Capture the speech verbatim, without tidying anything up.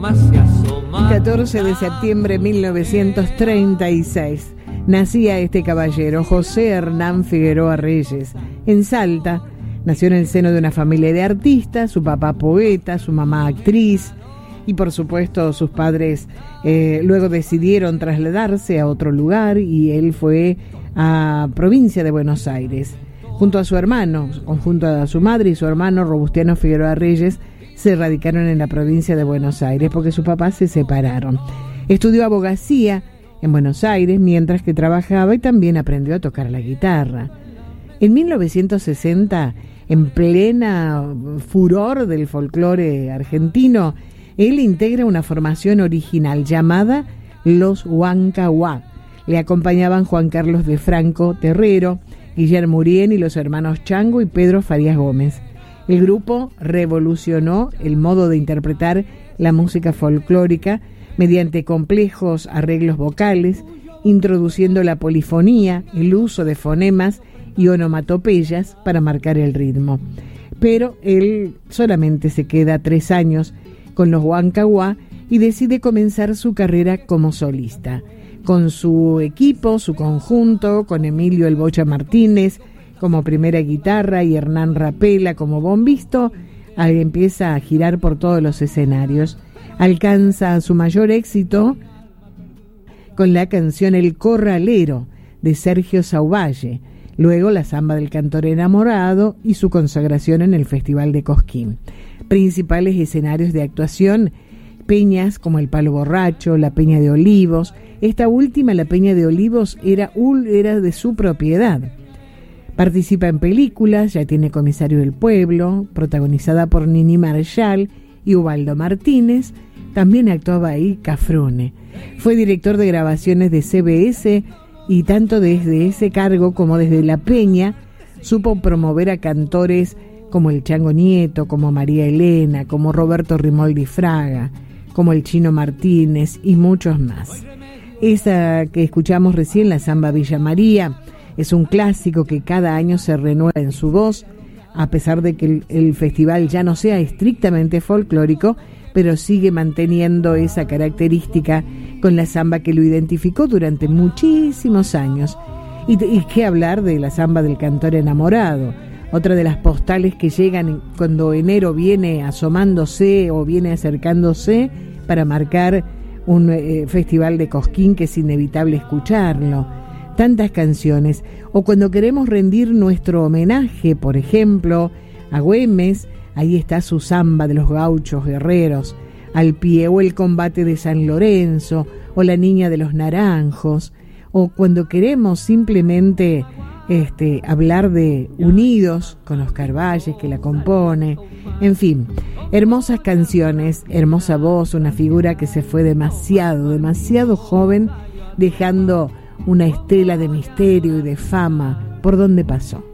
El catorce de septiembre de mil novecientos treinta y seis nacía este caballero, José Hernán Figueroa Reyes, en Salta. Nació en el seno de una familia de artistas, su papá poeta, su mamá actriz, y por supuesto sus padres eh, luego decidieron trasladarse a otro lugar y él fue a provincia de Buenos Aires. Junto a su hermano, junto a su madre y su hermano Robustiano Figueroa Reyes, se radicaron en la provincia de Buenos Aires porque sus papás se separaron. Estudió abogacía en Buenos Aires mientras que trabajaba y también aprendió a tocar la guitarra. En mil novecientos sesenta, en plena furor del folclore argentino, él integra una formación original llamada Los Huancahuá. Le acompañaban Juan Carlos de Franco Terrero, Guillermo Urien y los hermanos Chango y Pedro Farías Gómez. El grupo revolucionó el modo de interpretar la música folclórica mediante complejos arreglos vocales, introduciendo la polifonía, el uso de fonemas y onomatopeyas para marcar el ritmo. Pero él solamente se queda tres años con los Huancahuá y decide comenzar su carrera como solista. Con su equipo, su conjunto, con Emilio El Bocha Martínez como primera guitarra y Hernán Rapela como bombisto, ahí empieza a girar por todos los escenarios. Alcanza su mayor éxito con la canción El Corralero de Sergio Sauvalle, luego la Zamba del Cantor Enamorado y su consagración en el Festival de Cosquín. Principales escenarios de actuación: peñas como el Palo Borracho, la Peña de Olivos. Esta última, la Peña de Olivos, era, era de su propiedad. Participa en películas, ya tiene Comisario del Pueblo, protagonizada por Nini Marshall y Ubaldo Martínez. También actuaba ahí Cafrune. Fue director de grabaciones de C B S y tanto desde ese cargo como desde La Peña supo promover a cantores como el Chango Nieto, como María Elena, como Roberto Rimoldi Fraga, como el Chino Martínez y muchos más. Esa que escuchamos recién, la Zamba Villa María, es un clásico que cada año se renueva en su voz, a pesar de que el, el festival ya no sea estrictamente folclórico, pero sigue manteniendo esa característica con la zamba que lo identificó durante muchísimos años. Y, y qué hablar de la Zamba del Cantor Enamorado, otra de las postales que llegan cuando enero viene asomándose o viene acercándose para marcar un eh, festival de Cosquín que es inevitable escucharlo. Tantas canciones, o cuando queremos rendir nuestro homenaje, por ejemplo, a Güemes, ahí está su Zamba de los Gauchos Guerreros, al pie, o el Combate de San Lorenzo, o la Niña de los Naranjos, o cuando queremos simplemente este, hablar de Unidos, con Oscar Valles que la compone, en fin, hermosas canciones, hermosa voz, una figura que se fue demasiado, demasiado joven, dejando una estela de misterio y de fama por donde pasó.